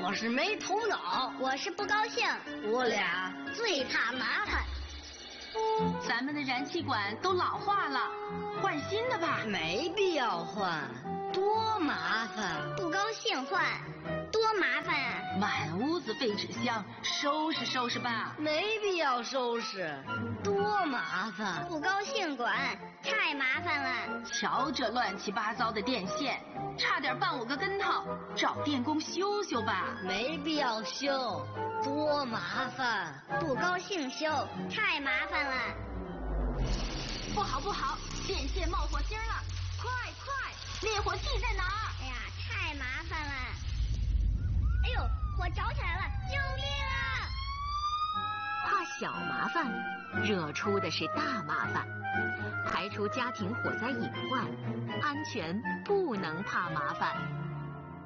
我是没头脑， 我是不高兴， 我俩最怕麻烦。 咱们的燃气管都老化了，换新的吧。 没必要换，多麻烦。 不高兴换，多麻烦啊！ 满屋子废纸箱，收拾收拾吧。 没必要收拾，多麻烦。 不高兴管，太麻烦了。 瞧这乱七八糟的电线，差点绊我个跟头，找电工修修吧。 没必要修，多麻烦。 不高兴修，太麻烦了。 不好不好，电线冒火星了！快快，灭火器在哪儿？ 哎呀，太麻烦了！哎呦，火着起来了！救命啊！ 怕小麻烦，惹出的是大麻烦。排除家庭火灾隐患，安全不能怕麻烦。